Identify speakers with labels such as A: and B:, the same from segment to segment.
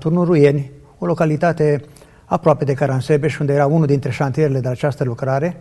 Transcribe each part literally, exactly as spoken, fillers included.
A: Turnul Ruieni, o localitate aproape de Caransebeș, unde era unul dintre șantierele de această lucrare.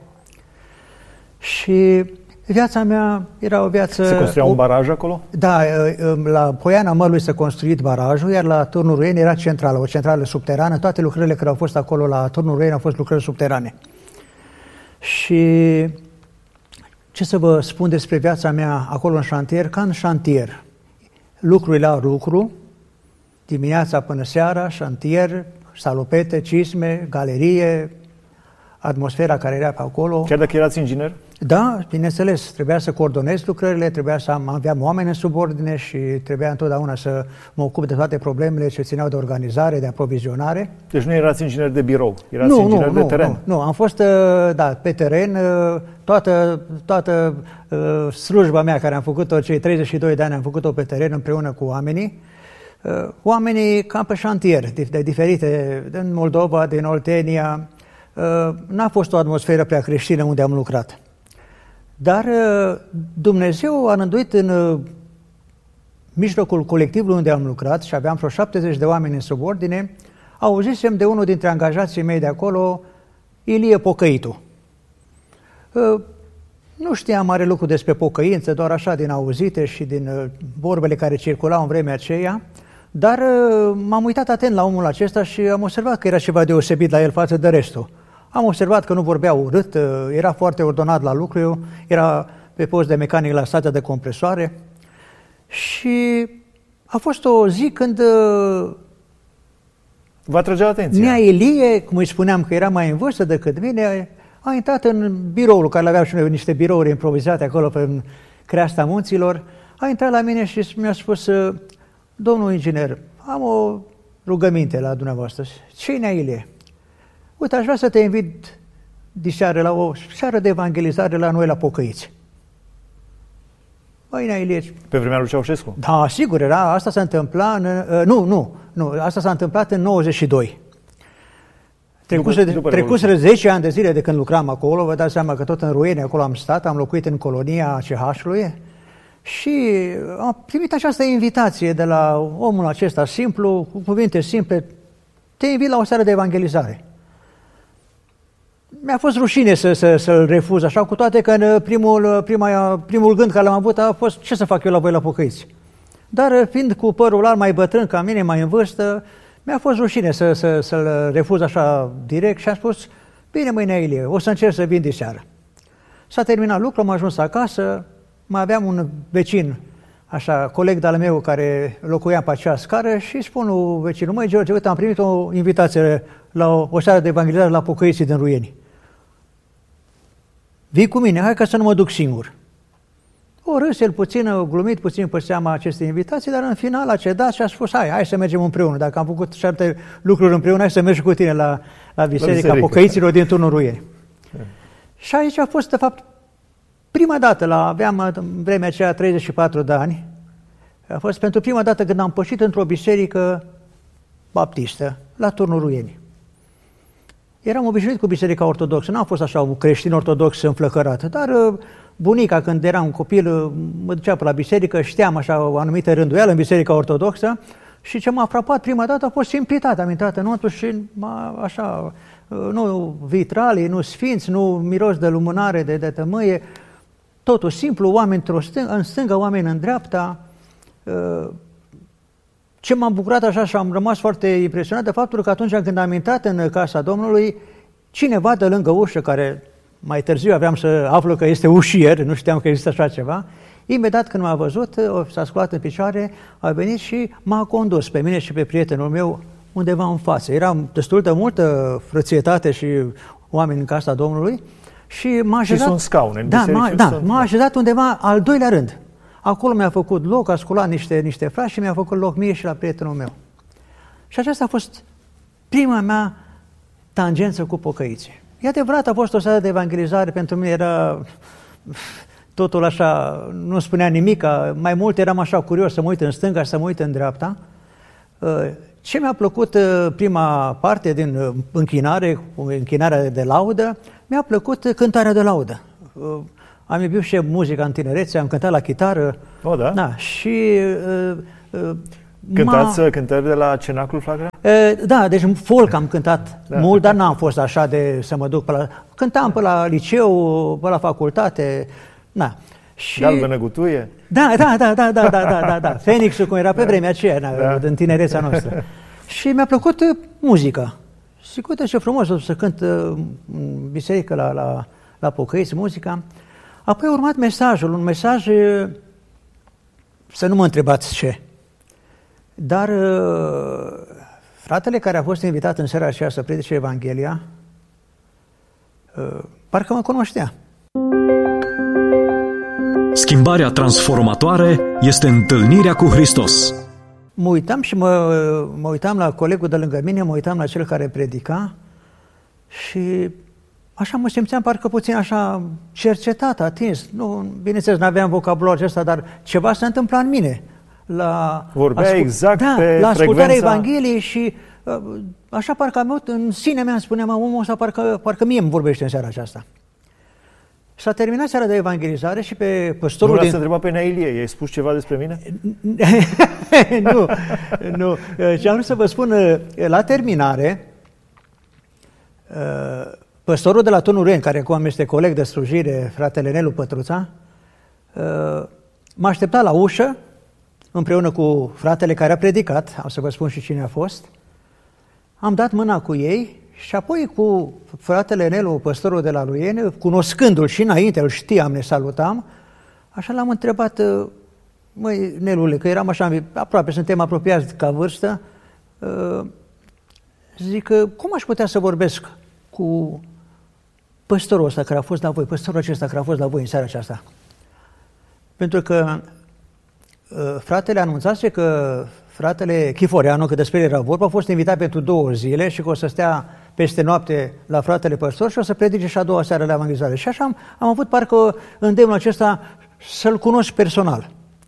A: Și viața mea era o viață...
B: Se construia
A: o,
B: un baraj acolo?
A: Da, la Poiana Mălui s-a construit barajul, iar la Turnul Ruieni era centrală, o centrală subterană. Toate lucrările care au fost acolo la Turnul Ruieni au fost lucrări subterane. Și ce să vă spun despre viața mea acolo în șantier? Ca în șantier. Lucrurile au lucru, dimineața până seara, șantier, salopete, cisme, galerie, atmosfera care era pe acolo.
B: Chiar dacă erați inginer?
A: Da, bineînțeles. Trebuia să coordonez lucrările, trebuia să am, aveam oameni în subordine și trebuia întotdeauna să mă ocup de toate problemele ce țineau de organizare, de aprovizionare.
B: Deci nu erați inginer de birou, erați
A: nu,
B: inginer
A: nu,
B: de
A: nu,
B: teren?
A: Nu, nu, am fost, da, pe teren, toată, toată uh, slujba mea care am făcut-o, cei treizeci și doi de ani am făcut-o pe teren împreună cu oamenii. Uh, oamenii cam pe șantier, de, de diferite, din Moldova, din Oltenia. Uh, n-a fost o atmosferă prea creștină unde am lucrat. Dar uh, Dumnezeu a rânduit în uh, mijlocul colectivului unde am lucrat și aveam vreo șaptezeci de oameni în subordine, auzisem de unul dintre angajații mei de acolo, Ilie Pocăitu. Uh, nu știam mare lucru despre pocăință, doar așa din auzite și din uh, vorbele care circulau în vremea aceea, dar uh, m-am uitat atent la omul acesta și am observat că era ceva deosebit la el față de restul. Am observat că nu vorbea urât, era foarte ordonat la lucru, era pe post de mecanic la stația de compresoare și a fost o zi când
B: vă atragea atenția.
A: Nea Ilie, cum îi spuneam că era mai în vârstă decât mine, a intrat în biroul care aveam și noi niște birouri improvizate acolo pe creasta munților, a intrat la mine și mi-a spus: domnul inginer, am o rugăminte la dumneavoastră. Ce-i, Nea Ilie? Uite, aș vrea să te invit diseară la o seară de evangelizare la noi la Pocăiți. Băi, Nea Ilie...
B: Pe vremea lui Ceaușescu?
A: Da, sigur, era, asta s-a întâmplat în, uh, nu, nu, nu, asta s-a întâmplat în nouăzeci și doi. Trecuseră zece ani de zile de când lucram acolo, vă dați seama că tot în Ruieni acolo am stat, am locuit în colonia C H-ului și am primit această invitație de la omul acesta simplu, cu cuvinte simple: te invit la o seară de evangelizare. Mi-a fost rușine să, să, să-l refuz așa, cu toate că în primul, prima, primul gând care l-am avut a fost: ce să fac eu la voi la Pocăiți? Dar fiind cu părul ăla mai bătrân ca mine, mai în vârstă, mi-a fost rușine să, să, să-l refuz așa direct și am spus: bine, mâine, Ilie, o să încerc să vin de seară. S-a terminat lucrul, am ajuns acasă, mai aveam un vecin, așa, coleg de-al meu care locuia pe acea scară și spun lui vecinul: măi, George, uite, am primit o invitație la o, o seară de evangelizare la Pocăiții din Ruieni. Vii cu mine, hai ca să nu mă duc singur. O râs el puțin, o glumit puțin pe seama acestei invitații, dar în final a cedat și a spus: hai, hai să mergem împreună. Dacă am făcut șapte lucruri împreună, hai să mergi cu tine la, la biserica la Pocăiților din Turnul Ruieni. Și aici a fost, de fapt, prima dată, la, aveam în vremea aceea treizeci și patru de ani, a fost pentru prima dată când am pășit într-o biserică baptistă, la Turnul Ruieni. Eram obișnuit cu biserica ortodoxă, n-am fost așa un creștin ortodox înflăcărat, dar bunica, când eram copil, mă ducea pe la biserică, știam așa o anumită rânduială în biserica ortodoxă și ce m-a frapat prima dată a fost simplitatea. Am intrat înăuntru și așa, nu vitralii, nu sfinți, nu miros de lumânare, de, de tămâie, totul simplu, oameni în stânga, oameni în dreapta. Ce m-am bucurat așa și am rămas foarte impresionat de faptul că atunci când am intrat în casa Domnului, cineva de lângă ușă, care mai târziu aveam să aflu că este ușier, nu știam că există așa ceva, imediat când m-a văzut, s-a sculat în picioare, a venit și m-a condus pe mine și pe prietenul meu undeva în față. Era destul de multă frățietate și oameni în casa Domnului și m-a așezat...
B: Și sunt scaune în
A: da,
B: biserică.
A: m-a, da, m-a așezat undeva al doilea rând. Acolo mi-a făcut loc, a sculat niște, niște frați și mi-a făcut loc mie și la prietenul meu. Și aceasta a fost prima mea tangență cu Pocăiții. E adevărat, a fost o seară de evangelizare, pentru mine era totul așa, nu spunea nimic, mai mult eram așa curios să mă uit în stânga și să mă uit în dreapta. Ce mi-a plăcut prima parte din închinare, închinarea de laudă, mi-a plăcut cântarea de laudă. Am iubit și muzica în tinerețe, am cântat la chitară.
B: O, da?
A: Da, și uh, uh,
B: Cântați ma... cântări de la Cenaclul Flacăra?
A: E, da, deci folk am cântat da. mult, dar n-am fost așa de să mă duc pe la... Cântam pe la liceu, pe la facultate, na. Și...
B: Galbenă gutuie?
A: Da, da, da, da, da, da, da, da, da. Fenixul, cum era pe vremea aceea, da. În tinerețea noastră. Și mi-a plăcut muzica. Și uite ce frumos să cânt în biserică la, la, la pocăiți, muzica. Apoi a urmat mesajul, un mesaj, să nu mă întrebați ce, dar fratele care a fost invitat în seara aceea să predice Evanghelia, parcă mă cunoștea.
C: Schimbarea transformatoare este întâlnirea cu Hristos.
A: Mă uitam și mă, mă uitam la colegul de lângă mine, mă uitam la cel care predica și așa mă simțeam parcă puțin așa cercetat, atins. Nu, bineînțeles, nu aveam vocabularul acesta, dar ceva se întâmpla în mine. La
B: Vorbea ascult... exact
A: da,
B: pe
A: la ascultarea
B: frecvența...
A: Evangheliei și așa parcă am avut, în sine mea spuneam, omul ăsta parcă, parcă mie îmi vorbește în seara aceasta. S-a terminat seara de evangelizare și pe păstorul...
B: Nu l-ați
A: din...
B: întrebat pe Nea Ilie, i-ai spus ceva despre mine?
A: nu, nu. Ce am vrut să vă spun, la terminare, păstorul de la Turnul Reni, care acum este coleg de slujire, fratele Nelu Pătruța, m-a așteptat la ușă, împreună cu fratele care a predicat, am să vă spun și cine a fost. Am dat mâna cu ei și apoi cu fratele Nelu, păstorul de la Luiene, cunoscându-l și înainte, îl știam, ne salutam, așa l-am întrebat, măi, Nelule, că eram așa, aproape, suntem apropiați ca vârstă, zic, cum aș putea să vorbesc cu păstorul ăsta care a fost la voi, păstorul acesta care a fost la voi în seara aceasta? Pentru că fratele anunțase că fratele Chiforeanu, că despre el era vorba, a fost invitat pentru două zile și că o să stea peste noapte la fratele păstor și o să predice și a doua seară la evangelizare. Și așa am, am avut parcă îndemnul acesta să-l cunosc personal.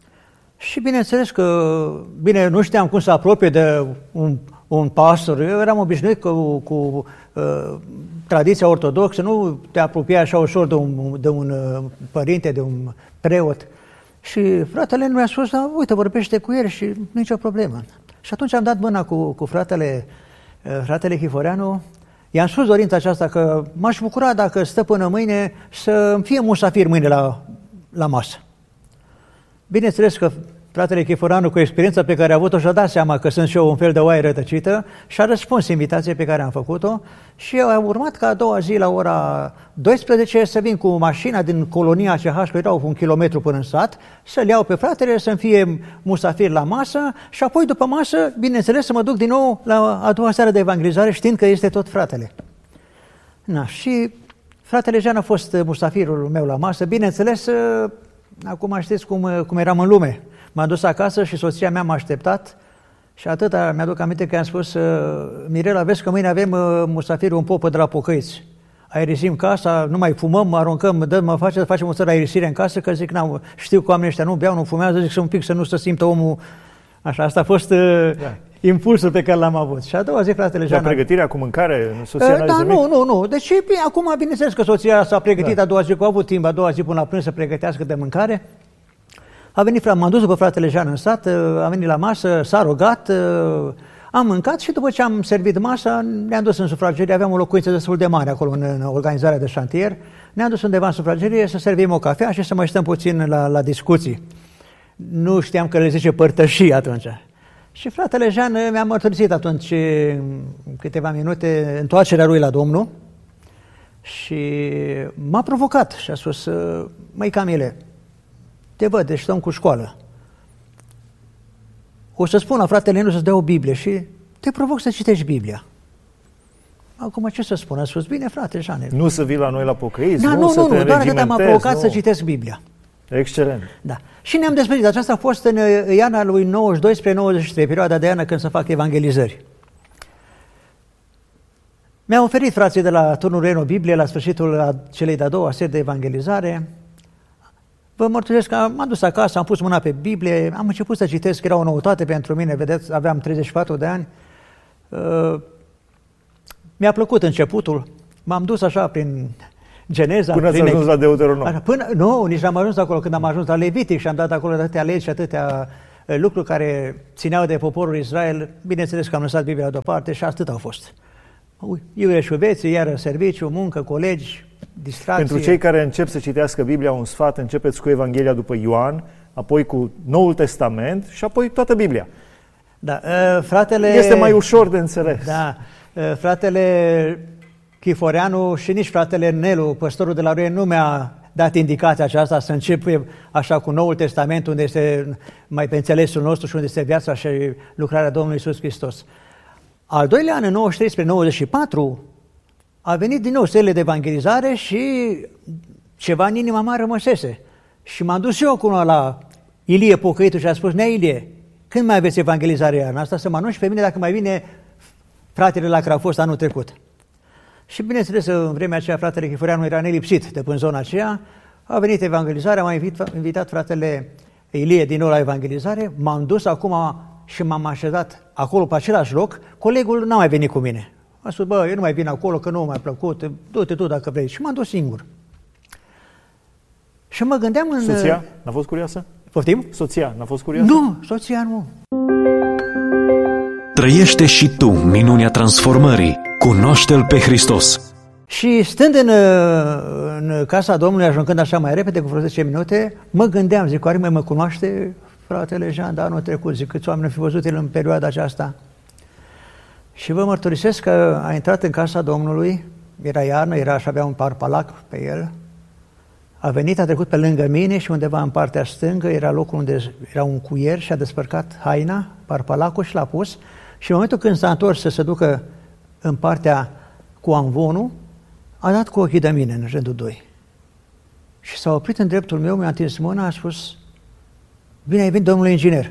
A: Și bineînțeles că, bine, nu știam cum să apropie de un, un pastor. Eu eram obișnuit cu, cu uh, tradiția ortodoxă, nu te apropia așa ușor de un, de un uh, părinte, de un preot. Și fratele nu mi-a spus, da, uite, vorbește cu el și nicio problemă. Și atunci am dat mâna cu, cu fratele, fratele Chiforeanu. I-am spus dorința aceasta că m-aș bucura dacă stă până mâine să fie musafir mâine la, la masă. Bineînțeles că fratele Chiforeanu, cu experiența pe care a avut-o, și-a dat seama că sunt și eu un fel de oaie rătăcită și a răspuns invitației pe care am făcut-o și eu am urmat ca a doua zi la ora douăsprezece să vin cu mașina din colonia C H, că erau un kilometru până în sat, să-l iau pe fratele, să-mi fie musafir la masă și apoi după masă, bineînțeles, să mă duc din nou la a doua seară de evangelizare știind că este tot fratele. Na, și fratele Jean a fost musafirul meu la masă, bineînțeles, acum știți cum, cum eram în lume. M-am dus acasă și soția mea m-a așteptat și atâta mi-aduc aminte că am spus, Mirela, vezi că mâine avem musafirul, un popă de la Pocăiți. Aerisim casa, nu mai fumăm, aruncăm, dăm, mă face, facem o țără aerisire în casă, că zic, n-am, știu că oamenii ăștia nu beau, nu fumează, zic să un pic să nu se simtă omul. Așa, asta a fost da. impulsul pe care l-am avut. Și a doua zi, fratele Jean...
B: Dar pregătirea cu mâncare, soția uh,
A: Da, nu, nu, nu. Deci, acum, bineînțeles că soția s-a pregătit da. a doua zi, că a avut timp, a doua zi până la prânz să pregătească de mâncare. A venit, m-am dus după fratele Jean în sat, a venit la masă, s-a rugat, am mâncat și după ce am servit masa, ne-am dus în sufragerie, aveam o locuință destul de mare acolo în organizarea de șantier, ne-am dus undeva în sufragerie să servim o cafea și să mai stăm puțin la, la discuții. Nu știam că le zice părtășii atunci. Și fratele Jean mi-a mărturisit atunci câteva minute întoarcerea lui la Domnul și m-a provocat și a spus, măi Camile, te văd, deci stăm cu școală. O să spun la fratele Nelu să-ți dea o Biblie și te provoc să citești Biblia. Acum ce să spun? A spus, bine frate, Jean.
B: Nu să vii la noi la Pocăiți,
A: da,
B: nu,
A: nu,
B: să
A: nu,
B: te
A: nu, doar că m-a provocat
B: nu.
A: să citesc Biblia.
B: Excelent.
A: Da. Și ne-am despărțit. Aceasta a fost în iarna lui nouăzeci și doi spre nouăzeci și trei, perioada de iarnă când se fac evangelizări. Mi-au oferit frații de la Turnul Reni o Biblie la sfârșitul celei de-a doua seri de evangelizare. Vă mărturisesc că m-am dus acasă, am pus mâna pe Biblie, am început să citesc, era o noutate pentru mine, vedeți, aveam treizeci și patru de ani. Uh, mi-a plăcut începutul, m-am dus așa prin Geneza.
B: Până
A: prin
B: ați ajuns la Deuteronom.
A: Până, nu, nici n-am ajuns acolo, când am ajuns la Levitic și am dat acolo atâtea legi și atâtea lucruri care țineau de poporul Israel, bineînțeles că am lăsat Biblia deoparte și atât au fost. Iurea și veții, iară serviciu, muncă, colegi, distracție.
B: Pentru cei care încep să citească Biblia, un sfat, începeți cu Evanghelia după Ioan, apoi cu Noul Testament și apoi toată Biblia.
A: Da, fratele...
B: Este mai ușor de înțeles.
A: Da, fratele Chiforeanu și nici fratele Nelu, păstorul de la Ruien, nu mi-a dat indicația aceasta să încep așa cu Noul Testament, unde este mai pe înțelesul nostru și unde este viața și lucrarea Domnului Iisus Hristos. Al doilea an, în nouăzeci și trei spre nouăzeci și patru, a venit din nou serile de evangelizare și ceva în inima mea rămăsese. Și m-am dus eu acum la Ilie Pocăitul și a spus: Nea Ilie, când mai aveți evangelizare iarna asta? Să mă anunți pe mine dacă mai vine fratele la care a fost anul trecut. Și bineînțeles, în vremea aceea, fratele Chiforeanu era nelipsit de până zona aceea. A venit evangelizarea, m-a invitat, invitat fratele Ilie din nou la evangelizare. M-am dus acum și m-am așezat acolo pe același loc. Colegul n-a mai venit cu mine. A spus: bă, eu nu mai vin acolo, că nu mi-a plăcut, du-te tu dacă vrei. Și m-am dus singur. Și mă gândeam în...
B: Soția n-a fost curioasă?
A: Poftim?
B: Soția n-a fost curioasă?
A: Nu, soția nu.
C: Trăiește și tu minunea transformării. Cunoaște-L pe Hristos.
A: Și stând în, în casa Domnului, ajungând așa mai repede, cu vreo zece minute, mă gândeam, zic, oare mai mă cunoaște fratele Jean de anul trecut? Zic, câți oameni au fi văzut el în perioada aceasta? Și vă mărturisesc că a intrat în casa Domnului, era iarnă, era și avea un parpalac pe el, a venit, a trecut pe lângă mine și undeva în partea stângă era locul unde era un cuier și a despărcat haina, parpalacul și l-a pus și în momentul când s-a întors să se ducă în partea cu amvonul, a dat cu ochii de mine în rândul doi. Și s-a oprit în dreptul meu, mi-a întins mâna, a spus: bine ai venit, domnule inginer.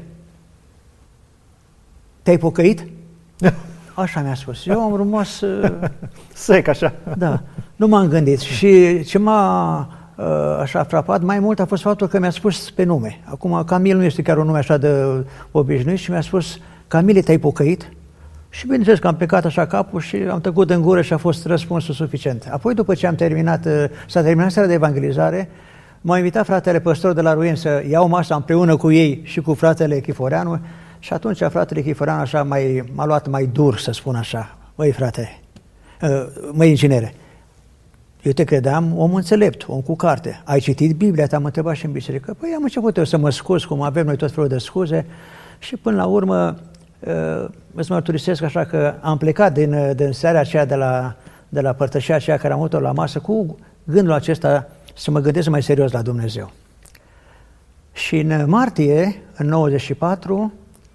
A: Te-ai pocăit? Așa mi-a spus. Eu am rămas...
B: Sec, așa.
A: Da, nu m-am gândit. Și ce m-a așa frapat mai mult a fost faptul că mi-a spus pe nume. Acum, Camil nu este chiar un nume așa de obișnuit și mi-a spus: Camile, te-ai pocăit? Și bineînțeles că am plecat așa capul și am tăcut în gură și a fost răspunsul suficient. Apoi, după ce am terminat, s-a terminat seara de evangelizare, m-a invitat fratele păstor de la Ruien să iau masa împreună cu ei și cu fratele Chiforeanu și atunci fratele Chiforeanu așa mai, m-a luat mai dur, să spun așa: măi frate, măi inginere, eu te credeam om înțelept, om cu carte. Ai citit Biblia? Te-am întrebat și în biserică. Păi am început eu să mă scuz, cum avem noi tot felul de scuze și până la urmă îți mărturisesc așa că am plecat din, din seara aceea de la, de la părtășia aceea care am avut-o la masă cu gândul acesta să mă gândesc mai serios la Dumnezeu. Și în martie, în nouăzeci și patru,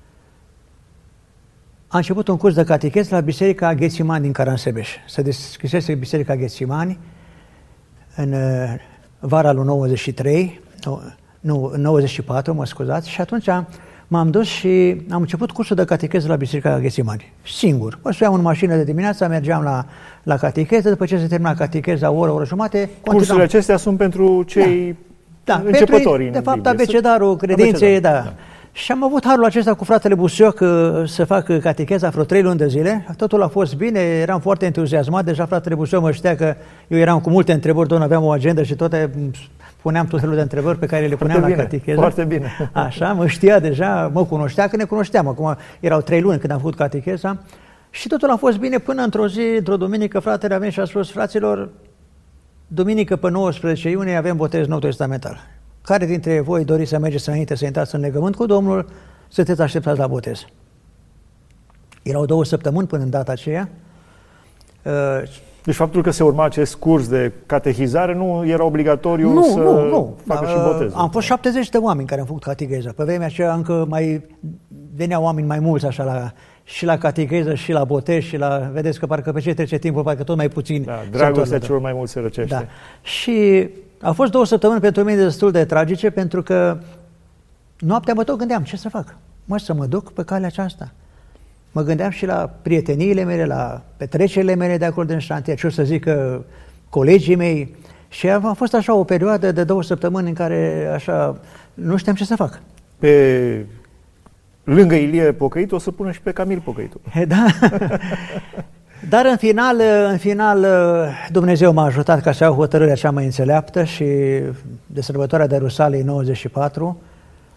A: a început un curs de catechez la Biserica Ghețimani din Caransebeș. Se deschisese Biserica Ghețimani în vara lui nouăzeci și trei, nu, în nouăzeci și patru, mă scuzați, și atunci m-am dus și am început cursul de catechez la Biserica Ghețimani, singur. Mă suiam în mașină de dimineața, mergeam la, la catecheză, după ce se termina catecheza, o oră, o oră jumate,
B: cursurile acestea sunt pentru cei
A: da. Da,
B: începători.
A: Pentru, de fapt, abecedarul credinței, da. da. Și am avut harul acesta cu fratele Busioc să fac catecheza vreo trei luni de zile. Totul a fost bine, eram foarte entuziasmat. Deja fratele Busioc mă știa că eu eram cu multe întrebări, doar aveam o agendă și toate puneam tot felul de întrebări pe care le puneam
B: foarte
A: la
B: bine,
A: catecheză.
B: Foarte bine.
A: Așa, mă știa deja, mă cunoștea, că ne cunoșteam. Acum erau trei luni când am făcut catecheza. Și totul a fost bine până într-o zi, într-o duminică, fratele a venit și a spus: fraților, duminică pe nouăsprezece iunie avem botez nou testamental. Care dintre voi doriți să mergeți înainte să intrați în legământ cu Domnul, sunteți așteptați la botez? Erau două săptămâni până în data aceea.
B: Deci faptul că se urma acest curs de catehizare nu era obligatoriu
A: nu,
B: să
A: nu, nu.
B: facă și botezul.
A: Am fost șaptezeci de oameni care am făcut catecheza. Pe vremea aceea încă mai veneau oameni mai mulți așa la, și la catecheză și la botez și la... Vedeți că parcă pe ce trece timpul, parcă tot mai puțin.
B: Da, dragostea celor mai mult se răcește.
A: Da. Și au fost două săptămâni pentru mine destul de tragice, pentru că noaptea mă tot gândeam, ce să fac? Mă, să mă duc pe calea aceasta. Mă gândeam și la prieteniile mele, la petrecerile mele de acolo din șantier, ce o să zică colegii mei. Și a fost așa o perioadă de două săptămâni în care așa nu știam ce să fac.
B: Pe lângă Ilie Pocăit o să pună și pe Camil Pocăitul.
A: Da. Dar în final, în final Dumnezeu m-a ajutat ca să iau hotărârea cea mai înțeleaptă și de sărbătoarea de Rusalii nouăzeci și patru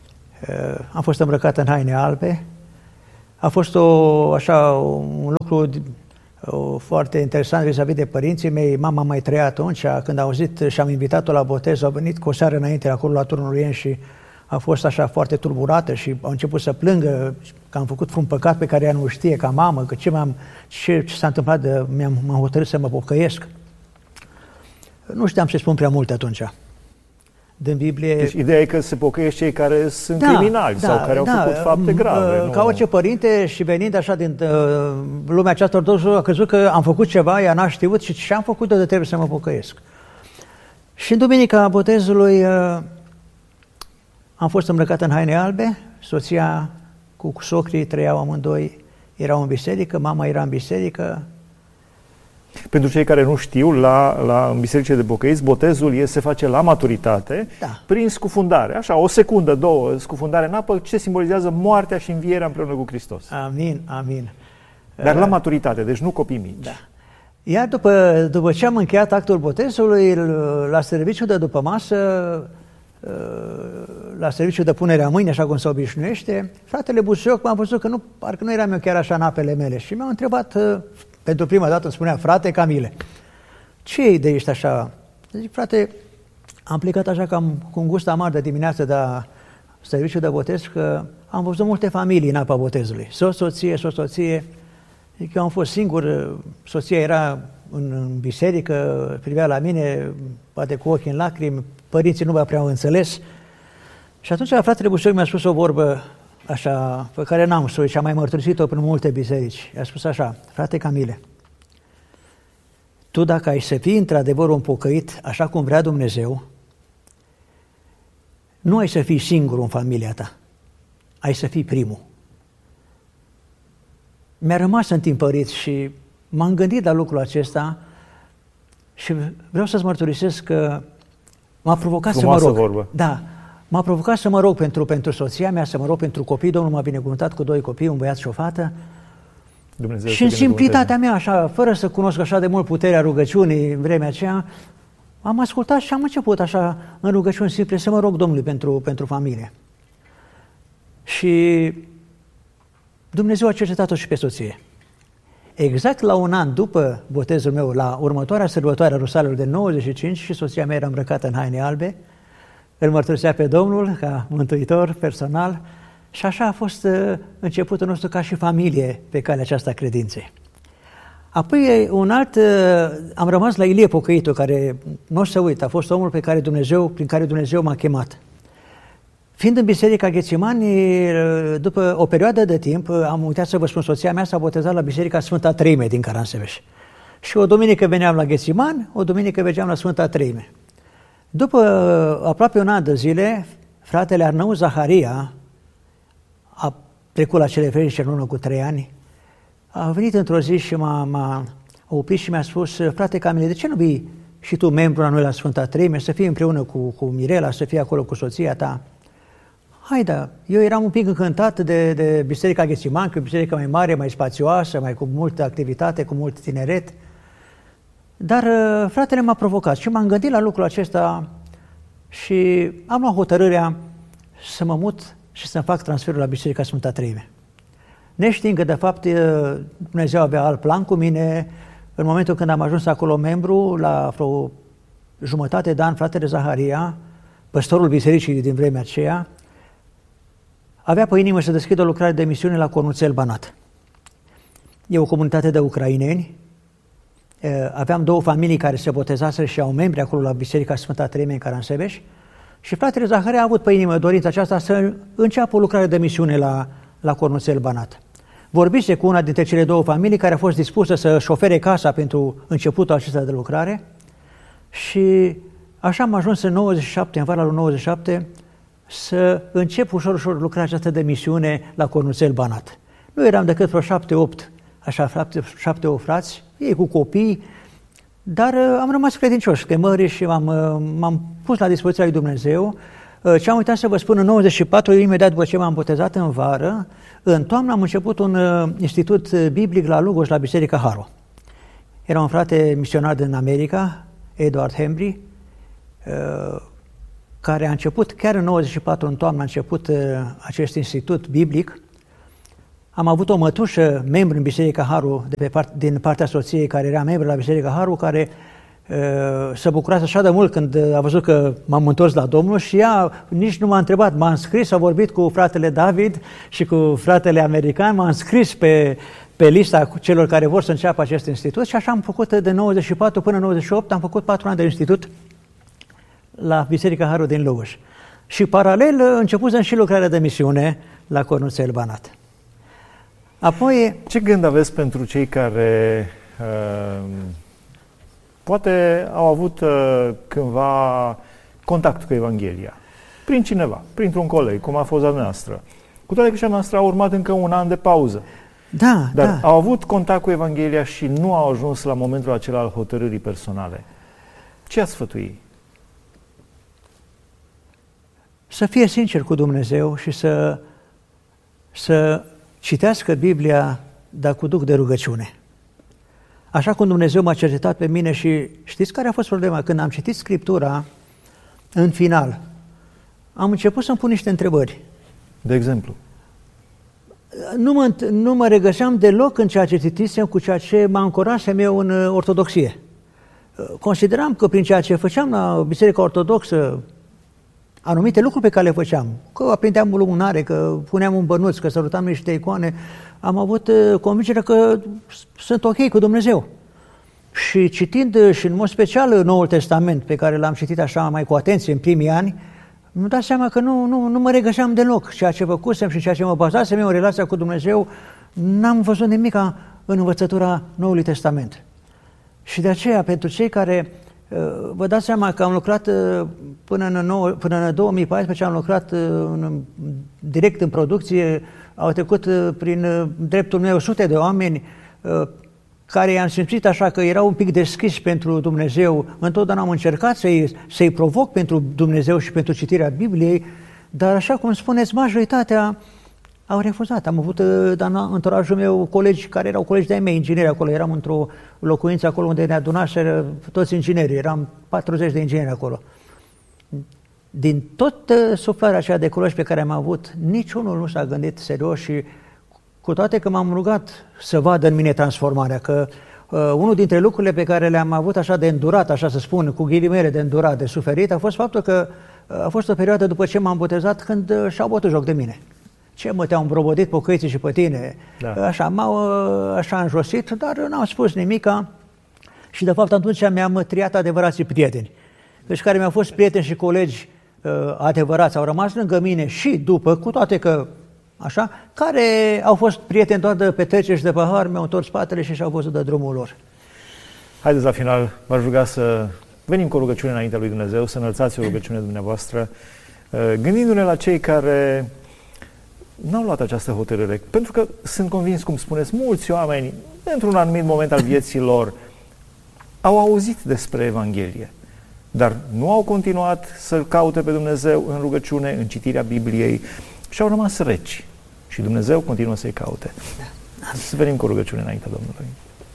A: Am fost îmbrăcat în haine albe. A fost o, așa, un lucru o, foarte interesant vis-a-vis de părinții mei. Mama mai trăia atunci, când a auzit și am invitat-o la botez, au venit cu o seară înainte acolo la turnul ei și a fost așa foarte tulburată și au început să plângă că am făcut un păcat pe care ea nu știe ca mamă, că ce, m-am, ce, ce s-a întâmplat, de, mi-am, m-am hotărât să mă pocăiesc. Nu știam să spun prea multe atunci. Din Biblie...
B: Deci ideea e că se pocăiesc cei care sunt
A: da,
B: criminali da, sau care au da, făcut fapte grave.
A: Ca
B: nu?
A: orice părinte și venind așa din uh, lumea aceasta ortodoxă, a crezut că am făcut ceva, ea n-a știut și ce am făcut, de trebuie să mă pocăiesc. Și în duminica botezului uh, am fost îmbrăcat în haine albe, soția cu socrii trăiau amândoi, erau în biserică, mama era în biserică.
B: Pentru cei care nu știu, la, la în bisericile de pocăiți, botezul e, se face la maturitate,
A: da.
B: prin scufundare. Așa, o secundă, două, scufundare în apă, ce simbolizează moartea și învierea împreună cu Hristos.
A: Amin, amin.
B: Dar la maturitate, deci nu copii mici.
A: Da. Iar după, după ce am încheiat actul botezului, la serviciul de după masă, la serviciul de punere a mâini, așa cum se obișnuiește, fratele Busioc m-a văzut că nu, parcă nu eram eu chiar așa în apele mele și mi-a întrebat, pentru prima dată îmi spunea, frate Camile, ce idee ești așa? Zic, frate, am plecat așa cam cu un gust amar de dimineață de la serviciul de botez, că am văzut multe familii în apa botezului, soț, soție, soț, soție. Zic, eu am fost singur, soția era în, în biserică, privea la mine, poate cu ochii în lacrimi, părinții nu prea au înțeles. Și atunci fratele Busioc mi-a spus o vorbă așa, pe care n-am spus și am mai mărturisit-o prin multe biserici. I-a spus așa, frate Camile, tu dacă ai să fii într-adevăr un pocăit, așa cum vrea Dumnezeu, nu ai să fii singur în familia ta, ai să fii primul. Mi-a rămas întimpărit și m-am gândit la lucrul acesta și vreau să-ți mărturisesc că m-a provocat
B: Frumoasă
A: să mă rog.
B: Vorbă.
A: Da, m-a provocat să mă rog pentru, pentru soția mea, să mă rog pentru copii. Domnul m-a binecuvântat cu doi copii, un băiat și o fată.
B: Dumnezeu
A: și în simplitatea mea, așa, fără să cunosc așa de mult puterea rugăciunii în vremea aceea, am ascultat și am început așa în rugăciuni simple să mă rog Domnului pentru, pentru familie. Și Dumnezeu a cercetat-o și pe soție. Exact la un an după botezul meu, la următoarea sărbătoare a Rusalelor de nouăzeci și cinci, și soția mea era îmbrăcată în haine albe, îl mărturisea pe Domnul ca mântuitor personal și așa a fost începutul nostru ca și familie pe calea aceasta credinței. Apoi un alt, am rămas la Ilie Pocăitul, care nu o să uit, a fost omul pe care Dumnezeu, prin care Dumnezeu m-a chemat. Fiind în Biserica Ghețimani, după o perioadă de timp, am uitat să vă spun, soția mea s-a botezat la Biserica Sfânta Treime din Caransebeș. Și o duminică veneam la Ghețimani, o duminică mergeam la Sfânta Treime. După aproape un an de zile, fratele Arnău Zaharia a trecut la cele veșnice în urmă cu trei ani, a venit într-o zi și m-a, m-a oprit și mi-a spus, frate Camile, de ce nu vii și tu membru la noi la Sfânta Treime, să fii împreună cu, cu Mirela, să fii acolo cu soția ta? Hai da, eu eram un pic încântat de, de Biserica Ghețimani, că e o biserică mai mare, mai spațioasă, mai cu multă activitate, cu mult tineret. Dar fratele m-a provocat și m-am gândit la lucrul acesta și am luat hotărârea să mă mut și să-mi fac transferul la Biserica Sfânta Treime. Neștiind că de fapt Dumnezeu avea alt plan cu mine, în momentul când am ajuns acolo membru, la vreo jumătate de an, fratele Zaharia, păstorul bisericii din vremea aceea, avea pe inimă să deschidă o lucrare de misiune la Cornuțel Banat. E o comunitate de ucraineni. Aveam două familii care se botezaseră și au membri acolo la Biserica Sfânta Treime în Caransebeș. Și fratele Zaharia a avut pe inimă dorința aceasta să înceapă o lucrare de misiune la, la Cornuțel Banat. Vorbise cu una dintre cele două familii care a fost dispusă să-și ofere casa pentru începutul acesta de lucrare. Și așa am ajuns în nouăzeci și șapte, în vara lui nouăzeci și șapte, să încep ușor, ușor lucrarea aceasta de misiune la Cornuțel Banat. Nu eram decât vreo șapte, opt, așa, șapte, șapte, opt frați, ei cu copii, dar uh, am rămas credincioși, chemări și m-am, uh, m-am pus la dispoziția lui Dumnezeu. Uh, ce am uitat să vă spun, în nouăzeci și patru, imediat după ce m-am botezat în vară, în toamnă am început un uh, institut biblic la Lugoj, la Biserica Haro. Era un frate misionar din America, Edward Henry, uh, care a început, chiar în nouăzeci și patru, în toamnă, a început uh, acest institut biblic. Am avut o mătușă, membru în Biserica Harul, de pe part, din partea soției, care era membru la Biserica Harul, care uh, s-a bucurat așa de mult când a văzut că m-am întors la Domnul și ea nici nu m-a întrebat. M-a înscris, a vorbit cu fratele David și cu fratele american, m-a înscris pe, pe lista celor care vor să înceapă acest institut și așa am făcut de nouăzeci și patru până nouăzeci și opt, am făcut patru ani de institut la Biserica Harul din Lăuș. Și paralel începusem și lucrarea de misiune la Cornuțel Banat. Apoi...
B: Ce gând aveți pentru cei care uh, poate au avut uh, cândva contact cu Evanghelia? Prin cineva, printr-un coleg, cum a fost a noastră. Cu toate că și a noastră a urmat încă un an de pauză.
A: Da,
B: Dar
A: da.
B: au avut contact cu Evanghelia și nu au ajuns la momentul acela al hotărârii personale. Ce ați sfătui?
A: Să fie sincer cu Dumnezeu și să, să citească Biblia, dar cu duc de rugăciune. Așa cum Dumnezeu m-a cercetat pe mine și știți care a fost problema? Când am citit Scriptura, în final, am început să-mi pun niște întrebări.
B: De exemplu?
A: Nu mă, nu mă regăseam deloc în ceea ce citisem cu ceea ce mă ancorasem eu în ortodoxie. Consideram că prin ceea ce făceam la Biserica Ortodoxă, anumite lucruri pe care le făceam, că aprindeam o lumânare, că puneam un bănuț, că sărutam niște icoane, am avut convingerea că sunt ok cu Dumnezeu. Și citind și în mod special Noul Testament, pe care l-am citit așa mai cu atenție în primii ani, mi-am dat seama că nu, nu, nu mă regăseam deloc. Ceea ce făcusem și ceea ce mă bazasem eu în relația cu Dumnezeu, n-am văzut nimic în învățătura Noului Testament. Și de aceea, pentru cei care vă dați seama că am lucrat până în, nouă, până în două mii paisprezece, am lucrat în, direct în producție, au trecut prin dreptul meu sute de oameni care i-am simțit așa că erau un pic deschiși pentru Dumnezeu. Întotdeauna am încercat să-i, să-i provoc pentru Dumnezeu și pentru citirea Bibliei, dar așa cum spuneți, majoritatea au refuzat. Am avut în anturajul meu colegi care erau colegi de-ai mei, ingineri acolo. Eram într-o locuință acolo unde ne adunaseră toți inginerii. Eram patruzeci de ingineri acolo. Din tot suflarea aceea de colegi pe care am avut, niciunul nu s-a gândit serios și cu toate că m-am rugat să vadă în mine transformarea, că uh, unul dintre lucrurile pe care le-am avut așa de îndurat, așa să spun, cu ghilimele de îndurat, de suferit, a fost faptul că uh, a fost o perioadă după ce m-am botezat când uh, și-au bătut joc de mine. Ce mă, te-au îmbrobodit pocăiții și pe tine? Da. Așa, m-au așa înjosit, dar n-am spus nimica și de fapt atunci mi-am triat adevărații prieteni. Deci care mi-au fost prieteni și colegi uh, adevărați, au rămas lângă mine și după, cu toate că așa, care au fost prieteni doar de petreceri și de pahar, mi-au întors spatele și și-au văzut de drumul lor.
B: Haideți la final, v-aș ruga să venim cu o rugăciune înaintea lui Dumnezeu, să înălțați o rugăciune dumneavoastră, gândindu-ne la cei care n-au luat această hotărâre. Pentru că sunt convins, cum spuneți, mulți oameni, într-un anumit moment al vieții lor, au auzit despre Evanghelie, dar nu au continuat să caute pe Dumnezeu în rugăciune, în citirea Bibliei, și au rămas reci. Și Dumnezeu continuă să-i caute. Să venim cu o rugăciune înaintea Domnului.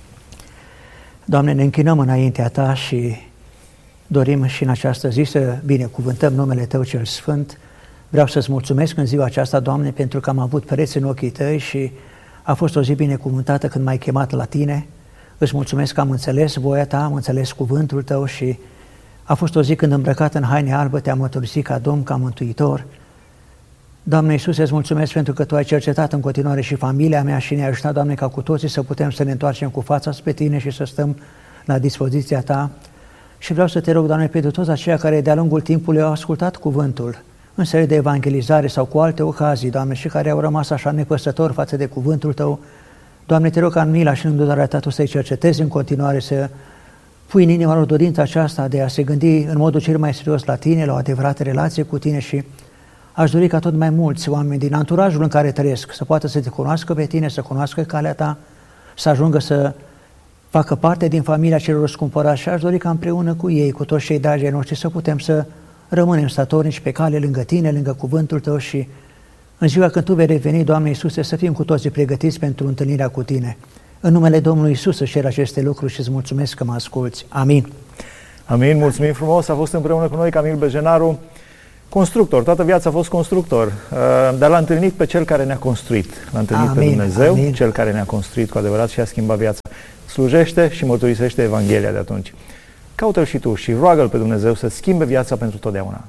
A: Doamne, ne închinăm înaintea Ta și dorim și în această zi să binecuvântăm numele Tău cel Sfânt. Vreau să-ți mulțumesc în ziua aceasta, Doamne, pentru că am avut pereți în ochii Tăi și a fost o zi binecuvântată când m-ai chemat la Tine. Îți mulțumesc că am înțeles voia Ta, am înțeles cuvântul Tău și a fost o zi când îmbrăcat în haine albă Te-am mărturisit ca Domn, ca Mântuitor. Doamne Iisuse, îți mulțumesc pentru că Tu ai cercetat în continuare și familia mea și ne-ai ajutat, Doamne, ca cu toții să putem să ne întoarcem cu fața spre Tine și să stăm la dispoziția Ta. Și vreau să Te rog, Doamne, pentru toți aceia care de-a lungul timpului au ascultat cuvântul în serie de evangelizare sau cu alte ocazii, Doamne, și care au rămas așa nepăsători față de cuvântul Tău, Doamne, Te rog ca în mila și în îndurarea Ta Tu să-i cercetezi în continuare, să pui în inima lor dorința aceasta de a se gândi în modul cel mai serios la Tine, la o adevărată relație cu Tine și aș dori ca tot mai mulți oameni din anturajul în care trăiesc să poată să Te cunoască pe Tine, să cunoască calea Ta, să ajungă să facă parte din familia celor răscumpărați și aș dori ca împreună cu ei, cu toți cei dragi ai noștri, să putem să rămânem statornici pe cale lângă Tine, lângă cuvântul Tău și în ziua când Tu vei reveni, Doamne Iisuse, să fim cu toții pregătiți pentru întâlnirea cu Tine. În numele Domnului Iisus își cer aceste lucruri și îți mulțumesc că mă asculți. Amin.
B: Amin, mulțumim frumos, a fost împreună cu noi Camil Bejenaru. constructor, toată viața a fost constructor, dar l-a întâlnit pe Cel care ne-a construit. L-a întâlnit amin, pe Dumnezeu, amin. Cel care ne-a construit cu adevărat și a schimbat viața. Slujește și mărturisește Evanghelia de atunci. Caută-L și tu și roagă-L pe Dumnezeu să schimbe viața pentru totdeauna.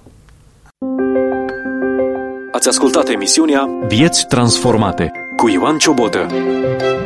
C: Ați ascultat emisiunea Vieți transformate cu Ioan Ciobodă.